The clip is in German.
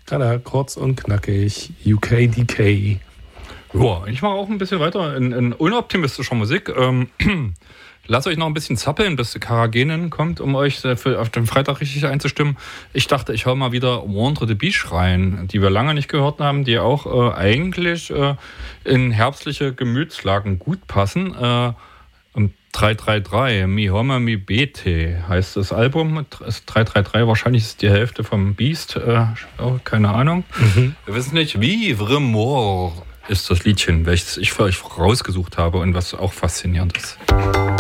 Tada, kurz und knackig. UKDK. Ja, ich mache auch ein bisschen weiter in unoptimistischer Musik. Lasst euch noch ein bisschen zappeln, bis Karagenen kommt, um euch auf den Freitag richtig einzustimmen. Ich dachte, ich hau mal wieder Wander the Beach rein, die wir lange nicht gehört haben, die auch eigentlich in herbstliche Gemütslagen gut passen. 333, Mi Homa Mi Bete heißt das Album. 333, wahrscheinlich ist die Hälfte vom Beast. Keine Ahnung. Wir wissen nicht. Vivre Mort ist das Liedchen, welches ich für euch rausgesucht habe und was auch faszinierend ist.